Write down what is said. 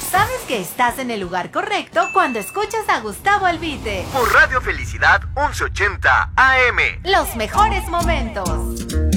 sabes que estás en el lugar correcto cuando escuchas a Gustavo Albite. Por Radio Felicidad 1180 AM. Los mejores momentos.